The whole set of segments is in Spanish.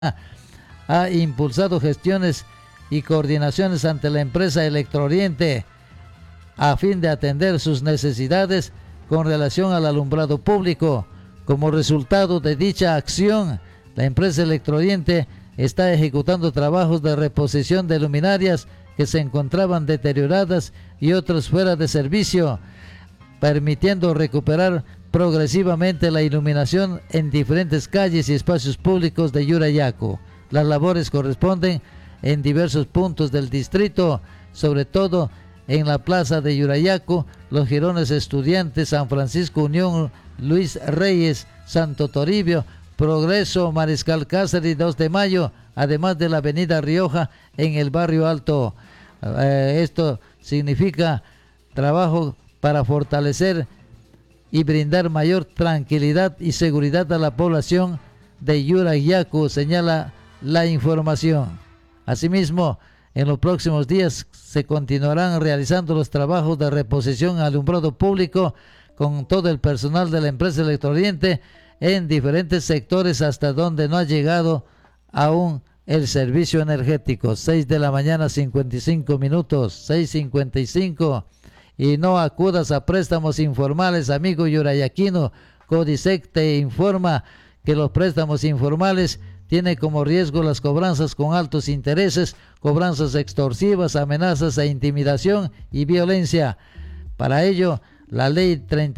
ha impulsado gestiones y coordinaciones ante la empresa Electrooriente a fin de atender sus necesidades con relación al alumbrado público. Como resultado de dicha acción, la empresa Electrooriente está ejecutando trabajos de reposición de luminarias que se encontraban deterioradas y otras fuera de servicio, permitiendo recuperar progresivamente la iluminación en diferentes calles y espacios públicos de Yurayacu. Las labores corresponden en diversos puntos del distrito, sobre todo en la plaza de Yurayacu, Los Girones Estudiantes, San Francisco Unión, Luis Reyes, Santo Toribio, Progreso, Mariscal Cáceres y 2 de Mayo, además de la avenida Rioja en el barrio Alto. Esto significa trabajo para fortalecer y brindar mayor tranquilidad y seguridad a la población de Yurayacu, señala la información. Asimismo, en los próximos días se continuarán realizando los trabajos de reposición alumbrado público con todo el personal de la empresa Electrooriente en diferentes sectores hasta donde no ha llegado aún el servicio energético. 6 de la mañana 55 minutos, 6:55. Y no acudas a préstamos informales, amigo yurayaquino. Codisec te informa que los préstamos informales tiene como riesgo las cobranzas con altos intereses, cobranzas extorsivas, amenazas e intimidación y violencia. Para ello, la ley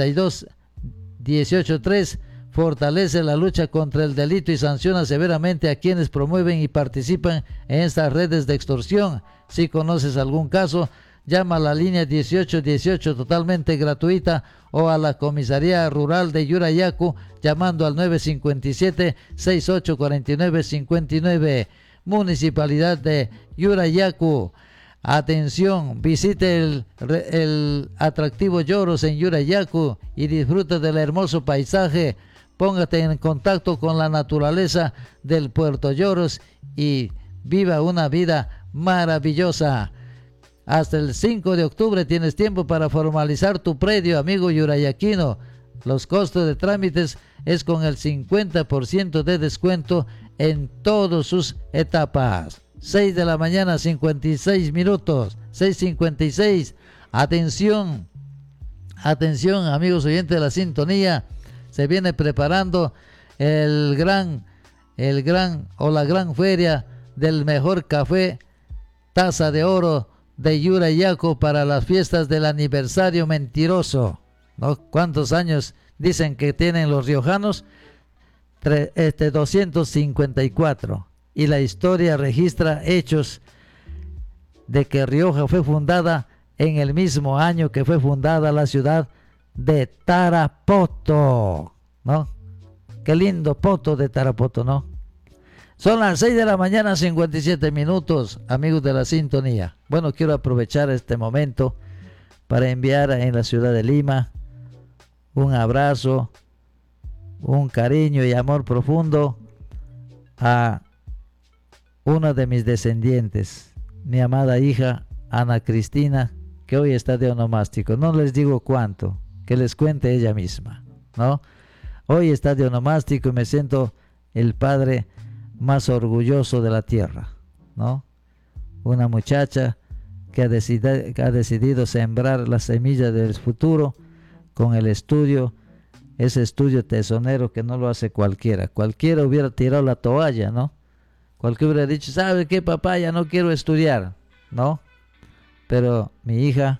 32-18-3 fortalece la lucha contra el delito y sanciona severamente a quienes promueven y participan en estas redes de extorsión. Si conoces algún caso, llama a la línea 1818 totalmente gratuita o a la Comisaría Rural de Yurayacu llamando al 957-6849-59. Municipalidad de Yurayacu. Atención, visite el atractivo Lloros en Yurayacu y disfrute del hermoso paisaje. Póngate en contacto con la naturaleza del Puerto Lloros y viva una vida maravillosa. Hasta el 5 de octubre tienes tiempo para formalizar tu predio, amigo yurayaquino. Los costos de trámites es con el 50% de descuento en todas sus etapas. 6 de la mañana, 56 minutos, 6:56. Atención, atención, amigos oyentes de la sintonía. Se viene preparando la gran feria del mejor café Taza de Oro de Yurayacu para las fiestas del aniversario mentiroso, ¿no? ¿Cuántos años dicen que tienen los riojanos? 254. Y la historia registra hechos de que Rioja fue fundada en el mismo año que fue fundada la ciudad de Tarapoto, ¿no? Qué lindo poto de Tarapoto, ¿no? Son las 6 de la mañana, 57 minutos, amigos de la sintonía. Bueno, quiero aprovechar este momento para enviar en la ciudad de Lima un abrazo, un cariño y amor profundo a una de mis descendientes, mi amada hija Ana Cristina, que hoy está de onomástico. No les digo cuánto, que les cuente ella misma, ¿no? Hoy está de onomástico y me siento el padre más orgulloso de la tierra, ¿no? Una muchacha que ha decidido sembrar la semilla del futuro con el estudio, ese estudio tesonero que no lo hace cualquiera. Cualquiera hubiera tirado la toalla, ¿no? Cualquiera hubiera dicho, ¿sabe qué, papá? Ya no quiero estudiar, ¿no? Pero mi hija,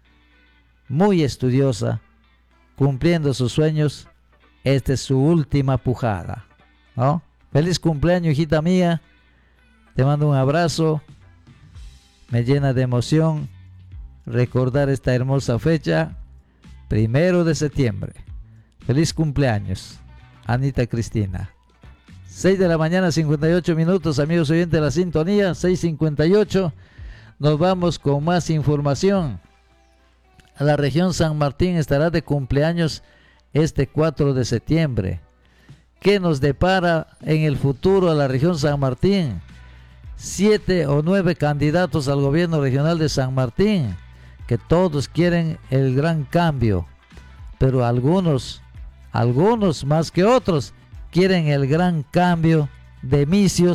muy estudiosa, cumpliendo sus sueños, esta es su última pujada, ¿no? Feliz cumpleaños, hijita mía. Te mando un abrazo. Me llena de emoción recordar esta hermosa fecha, 1 de septiembre. Feliz cumpleaños, Anita Cristina. 6 de la mañana, 58 minutos, amigos oyentes de la sintonía, 6:58. Nos vamos con más información. La región San Martín estará de cumpleaños este 4 de septiembre. ¿Qué nos depara en el futuro a la región San Martín? 7 o 9 candidatos al gobierno regional de San Martín, que todos quieren el gran cambio, pero algunos más que otros quieren el gran cambio de misios